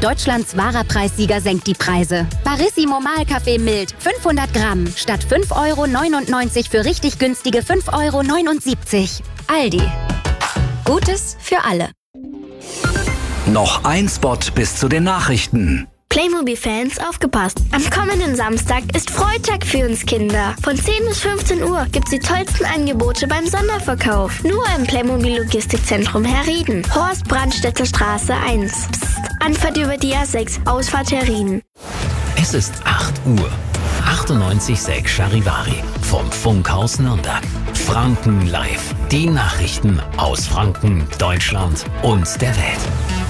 Deutschlands wahrer Preissieger senkt die Preise. Barissimo Mahlkaffee mild, 500 Gramm, statt 5,99 € für richtig günstige 5,79 €. Aldi. Gutes für alle. Noch ein Spot bis zu den Nachrichten. Playmobil-Fans, aufgepasst! Am kommenden Samstag ist Freitag für uns Kinder. Von 10 bis 15 Uhr gibt's die tollsten Angebote beim Sonderverkauf. Nur im Playmobil-Logistikzentrum Herrieden. Horst Brandstätter Straße 1. Psst. Anfahrt über die A6, Ausfahrt Herrieden. Es ist 8 Uhr. 98,6 Charivari vom Funkhaus Nürnberg. Franken live. Die Nachrichten aus Franken, Deutschland und der Welt.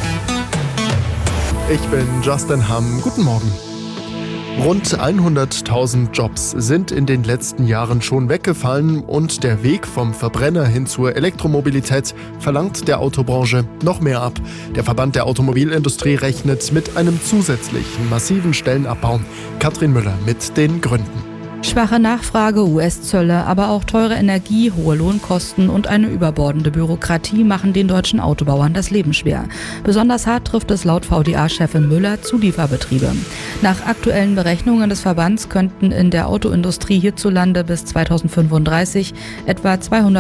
Ich bin Justin Hamm. Guten Morgen. Rund 100.000 Jobs sind in den letzten Jahren schon weggefallen und der Weg vom Verbrenner hin zur Elektromobilität verlangt der Autobranche noch mehr ab. Der Verband der Automobilindustrie rechnet mit einem zusätzlichen massiven Stellenabbau. Katrin Müller mit den Gründen. Schwache Nachfrage, US-Zölle, aber auch teure Energie, hohe Lohnkosten und eine überbordende Bürokratie machen den deutschen Autobauern das Leben schwer. Besonders hart trifft es laut VDA-Chefin Müller Zulieferbetriebe. Nach aktuellen Berechnungen des Verbands könnten in der Autoindustrie hierzulande bis 2035 etwa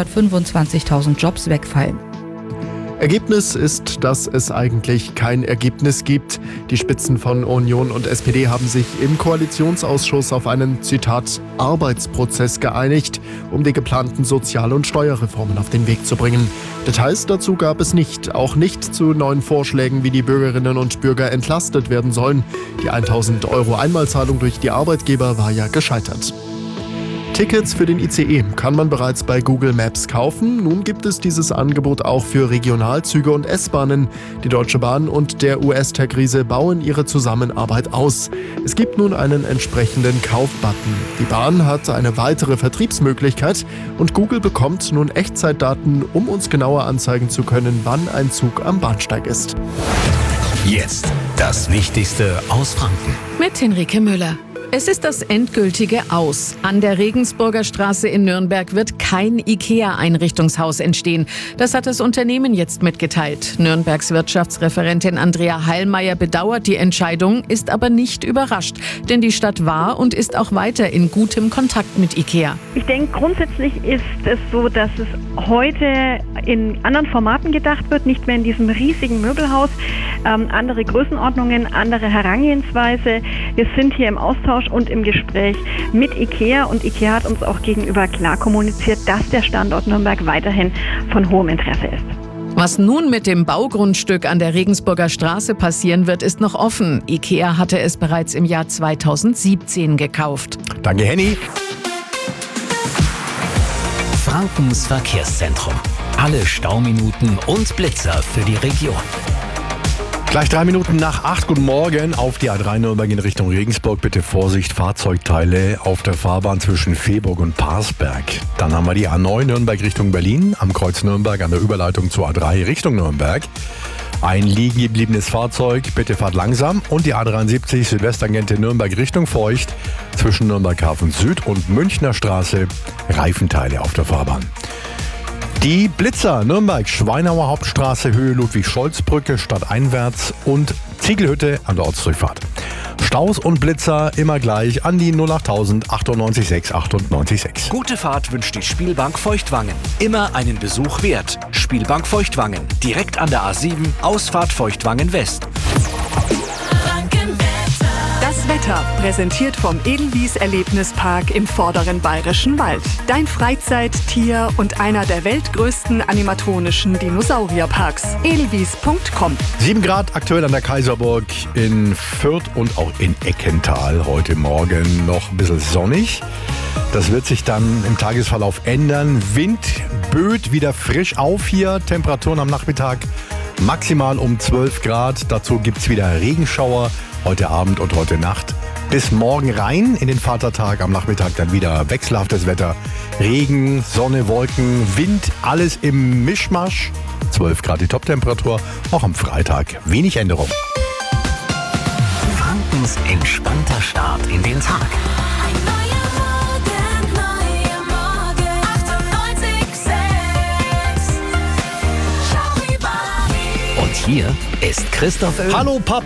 225.000 Jobs wegfallen. Ergebnis ist, dass es eigentlich kein Ergebnis gibt. Die Spitzen von Union und SPD haben sich im Koalitionsausschuss auf einen, Zitat, Arbeitsprozess geeinigt, um die geplanten Sozial- und Steuerreformen auf den Weg zu bringen. Details dazu gab es nicht, auch nicht zu neuen Vorschlägen, wie die Bürgerinnen und Bürger entlastet werden sollen. Die 1.000 € Einmalzahlung durch die Arbeitgeber war ja gescheitert. Tickets für den ICE kann man bereits bei Google Maps kaufen. Nun gibt es dieses Angebot auch für Regionalzüge und S-Bahnen. Die Deutsche Bahn und der US-Tech-Riese bauen ihre Zusammenarbeit aus. Es gibt nun einen entsprechenden Kaufbutton. Die Bahn hat eine weitere Vertriebsmöglichkeit und Google bekommt nun Echtzeitdaten, um uns genauer anzeigen zu können, wann ein Zug am Bahnsteig ist. Jetzt das Wichtigste aus Franken. Mit Henrike Müller. Es ist das endgültige Aus. An der Regensburger Straße in Nürnberg wird kein IKEA-Einrichtungshaus entstehen. Das hat das Unternehmen jetzt mitgeteilt. Nürnbergs Wirtschaftsreferentin Andrea Heilmeier bedauert die Entscheidung, ist aber nicht überrascht. Denn die Stadt war und ist auch weiter in gutem Kontakt mit IKEA. Ich denke, grundsätzlich ist es so, dass es heute in anderen Formaten gedacht wird, nicht mehr in diesem riesigen Möbelhaus. Andere Größenordnungen, andere Herangehensweise. Wir sind hier im Austausch und im Gespräch mit IKEA und IKEA hat uns auch gegenüber klar kommuniziert, dass der Standort Nürnberg weiterhin von hohem Interesse ist. Was nun mit dem Baugrundstück an der Regensburger Straße passieren wird, ist noch offen. IKEA hatte es bereits im Jahr 2017 gekauft. Danke, Henny. Frankens Verkehrszentrum. Alle Stauminuten und Blitzer für die Region. Gleich 3 Minuten nach 8. Guten Morgen auf die A3 Nürnberg in Richtung Regensburg. Bitte Vorsicht, Fahrzeugteile auf der Fahrbahn zwischen Fehburg und Parsberg. Dann haben wir die A9 Nürnberg Richtung Berlin am Kreuz Nürnberg an der Überleitung zur A3 Richtung Nürnberg. Ein liegen gebliebenes Fahrzeug, bitte fahrt langsam. Und die A73 Südwestangente Nürnberg Richtung Feucht zwischen Nürnberg Hafen Süd und Münchner Straße. Reifenteile auf der Fahrbahn. Die Blitzer Nürnberg, Schweinauer Hauptstraße, Höhe Ludwig-Scholz-Brücke, stadteinwärts und Ziegelhütte an der Ortsdurchfahrt. Staus und Blitzer immer gleich an die 08000 98 6 98 6. Gute Fahrt wünscht die Spielbank Feuchtwangen. Immer einen Besuch wert. Spielbank Feuchtwangen. Direkt an der A7, Ausfahrt Feuchtwangen West. Das Wetter, präsentiert vom Edelwies Erlebnispark im vorderen Bayerischen Wald. Dein Freizeit-, Tier- und einer der weltgrößten animatronischen Dinosaurierparks. Edelwies.com. 7 Grad aktuell an der Kaiserburg in Fürth und auch in Eckental. Heute Morgen noch ein bisschen sonnig. Das wird sich dann im Tagesverlauf ändern. Wind böet wieder frisch auf hier. Temperaturen am Nachmittag maximal um 12 Grad. Dazu gibt es wieder Regenschauer. Heute Abend und heute Nacht. Bis morgen rein in den Vatertag, am Nachmittag dann wieder wechselhaftes Wetter. Regen, Sonne, Wolken, Wind, alles im Mischmasch. 12 Grad die Toptemperatur, auch am Freitag wenig Änderung. Frankens entspannter Start in den Tag. Und hier ist Christoph Oehlen. Hallo Papa.